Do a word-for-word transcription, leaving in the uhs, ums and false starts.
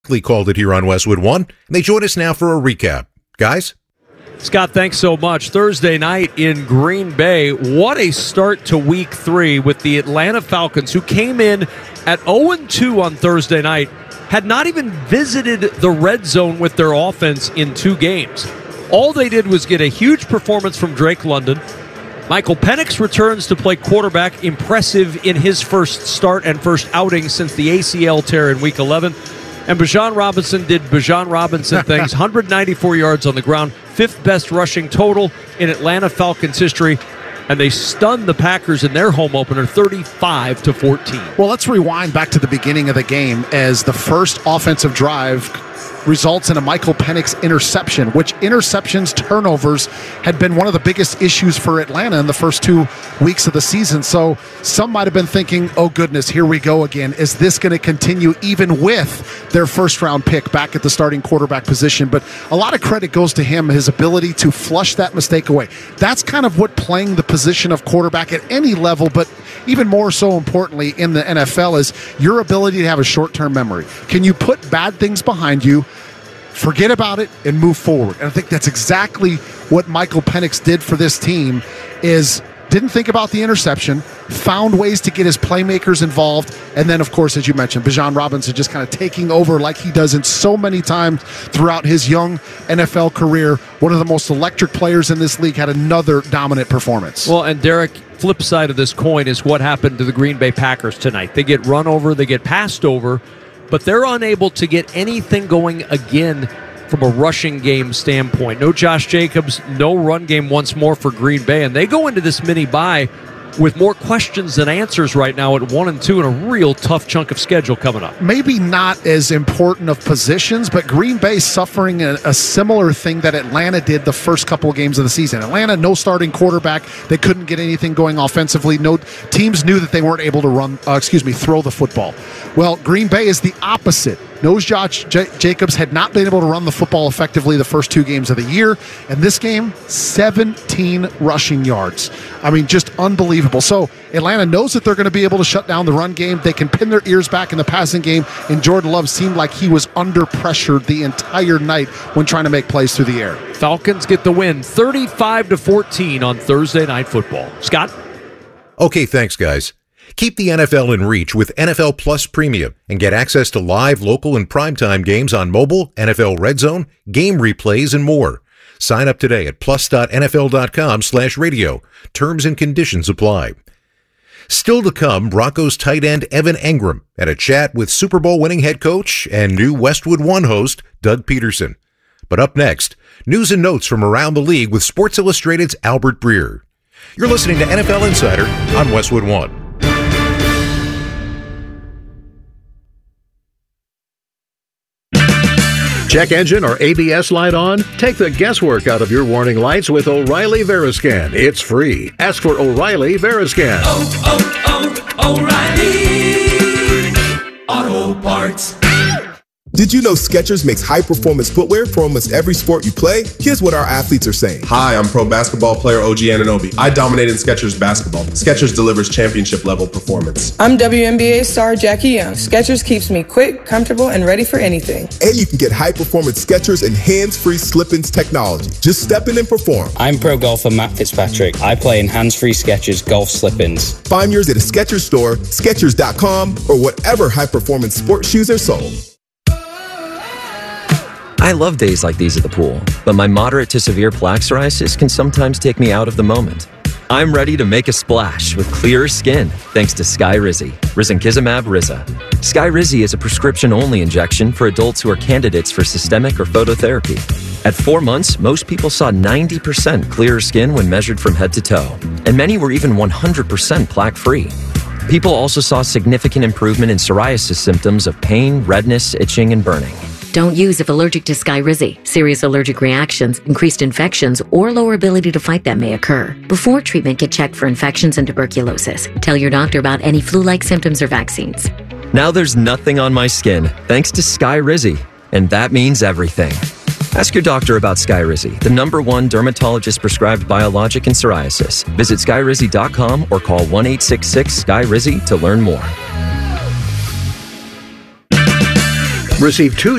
Called it here on Westwood One, and they join us now for a recap. Guys? Scott, thanks so much. Thursday night in Green Bay. What a start to week three with the Atlanta Falcons, who came in at oh and two on Thursday night, had not even visited the red zone with their offense in two games. All they did was get a huge performance from Drake London. Michael Penix returns to play quarterback, impressive in his first start and first outing since the A C L tear in week eleven. And Bijan Robinson did Bijan Robinson things, one hundred ninety-four yards on the ground, fifth best rushing total in Atlanta Falcons history, and they stunned the Packers in their home opener thirty-five to fourteen. Well, let's rewind back to the beginning of the game as the first offensive drive results in a Michael Penix interception, which interceptions, turnovers had been one of the biggest issues for Atlanta in the first two weeks of the season. So some might have been thinking, oh goodness, here we go again. Is this going to continue even with their first round pick back at the starting quarterback position? But a lot of credit goes to him, his ability to flush that mistake away. That's kind of what playing the position of quarterback at any level, but even more so importantly in the N F L, is your ability to have a short-term memory. Can you put bad things behind you, forget about it, and move forward? And I think that's exactly what Michael Penix did for this team, is didn't think about the interception, found ways to get his playmakers involved, and then, of course, as you mentioned, Bijan Robinson just kind of taking over like he does in so many times throughout his young N F L career. One of the most electric players in this league, had another dominant performance. Well, and Derek, flip side of this coin is what happened to the Green Bay Packers tonight. They get run over, they get passed over, but they're unable to get anything going again from a rushing game standpoint. No Josh Jacobs, no run game once more for Green Bay, and they go into this mini bye with more questions than answers right now at one and two, and a real tough chunk of schedule coming up. Maybe not as important of positions, but Green Bay suffering a, a similar thing that Atlanta did the first couple of games of the season. Atlanta, no starting quarterback. They couldn't get anything going offensively. No teams knew that they weren't able to run, uh, excuse me, throw the football. Well, Green Bay is the opposite. Knows Josh J- Jacobs had not been able to run the football effectively the first two games of the year. And this game, seventeen rushing yards. I mean, just unbelievable. So Atlanta knows that they're going to be able to shut down the run game. They can pin their ears back in the passing game. And Jordan Love seemed like he was under pressure the entire night when trying to make plays through the air. Falcons get the win, thirty-five to fourteen on Thursday Night Football. Scott? Okay, thanks, guys. Keep the N F L in reach with N F L Plus Premium and get access to live, local, and primetime games on mobile, N F L Red Zone, game replays, and more. Sign up today at plus.nfl.com slash radio. Terms and conditions apply. Still to come, Broncos tight end Evan Engram and a chat with Super Bowl winning head coach and new Westwood One host Doug Peterson. But up next, news and notes from around the league with Sports Illustrated's Albert Breer. You're listening to N F L Insider on Westwood One. Check engine or A B S light on? Take the guesswork out of your warning lights with O'Reilly Veriscan. It's free. Ask for O'Reilly Veriscan. Oh, oh, oh, O'Reilly Auto Parts. Did you know Skechers makes high-performance footwear for almost every sport you play? Here's what our athletes are saying. Hi, I'm pro basketball player O G Anunoby. I dominate in Skechers basketball. Skechers delivers championship-level performance. I'm W N B A star Jackie Young. Skechers keeps me quick, comfortable, and ready for anything. And you can get high-performance Skechers and hands-free slip-ins technology. Just step in and perform. I'm pro golfer Matt Fitzpatrick. I play in hands-free Skechers golf slip-ins. Find yours at a Skechers store, Skechers dot com, or whatever high-performance sports shoes are sold. I love days like these at the pool, but my moderate to severe plaque psoriasis can sometimes take me out of the moment. I'm ready to make a splash with clearer skin thanks to Skyrizi, risankizumab Riza. Skyrizi is a prescription-only injection for adults who are candidates for systemic or phototherapy. At four months, most people saw ninety percent clearer skin when measured from head to toe, and many were even one hundred percent plaque-free. People also saw significant improvement in psoriasis symptoms of pain, redness, itching, and burning. Don't use if allergic to Skyrizi. Serious allergic reactions, increased infections, or lower ability to fight them may occur. Before treatment, get checked for infections and tuberculosis. Tell your doctor about any flu-like symptoms or vaccines. Now there's nothing on my skin thanks to Skyrizi, and that means everything. Ask your doctor about Skyrizi, the number one dermatologist-prescribed biologic in psoriasis. Visit skyrizi dot com or call one eight six six, S K Y R I Z I to learn more. Receive two